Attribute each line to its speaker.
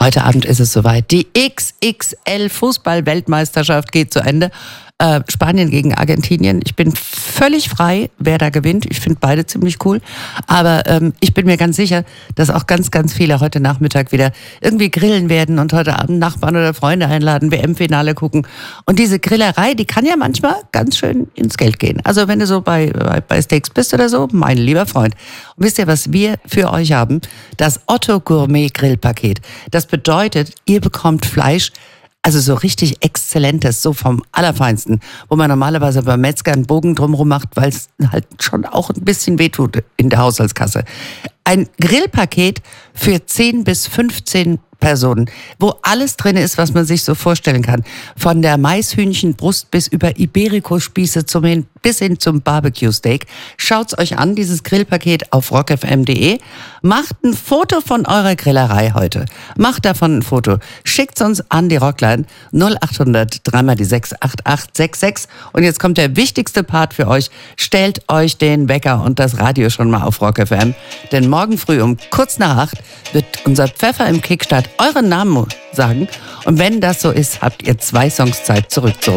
Speaker 1: Heute Abend ist es soweit. Die XXL-Fußball-Weltmeisterschaft geht zu Ende. Spanien gegen Argentinien. Ich bin völlig frei, wer da gewinnt. Ich finde beide ziemlich cool. Aber ich bin mir ganz sicher, dass auch ganz, ganz viele heute Nachmittag wieder irgendwie grillen werden und heute Abend Nachbarn oder Freunde einladen, WM-Finale gucken. Und diese Grillerei, die kann ja manchmal ganz schön ins Geld gehen. Also wenn du so bei Steaks bist oder so, mein lieber Freund. Und wisst ihr, was wir für euch haben? Das Otto Gourmet Grillpaket. Das bedeutet, ihr bekommt Fleisch, also so richtig Exzellentes, so vom Allerfeinsten, wo man normalerweise beim Metzger einen Bogen drumherum macht, weil es halt schon auch ein bisschen wehtut in der Haushaltskasse. Ein Grillpaket für 10 bis 15 Personen, wo alles drin ist, was man sich so vorstellen kann. Von der Maishühnchenbrust bis über Iberico-Spieße bis hin zum Barbecue-Steak. Schaut's euch an, dieses Grillpaket auf rockfm.de. Macht ein Foto von eurer Grillerei heute. Macht davon ein Foto. Schickt's uns an die Rockline 0800 3 die 6 8866. Und jetzt kommt der wichtigste Part für euch. Stellt euch den Wecker und das Radio schon mal auf Rock FM. Denn morgen früh um kurz nach 8 wird unser Pfeffer im Kickstart euren Namen sagen. Und wenn das so ist, habt ihr 2 Songs Zeit zurückzurufen.